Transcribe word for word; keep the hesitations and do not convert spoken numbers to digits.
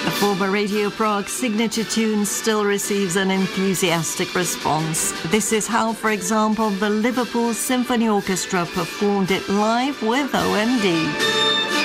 The former Radio Prague signature tune still receives an enthusiastic response. This is how, for example, the Liverpool Symphony Orchestra performed it live with O M D.